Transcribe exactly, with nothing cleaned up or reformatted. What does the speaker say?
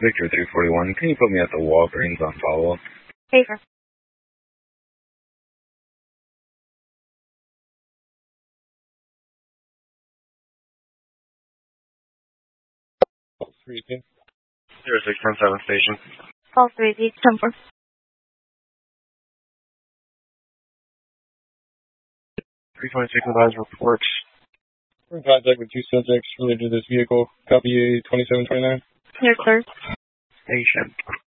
Victor three forty-one, can you put me at the Walgreens on follow-up? Paper. three P. zero six one seven station. Call three P. ten four. three twenty-six advised reports. We're in contact with two subjects related to this vehicle. Copy twenty-seven twenty-nine. Yes, sir. Station.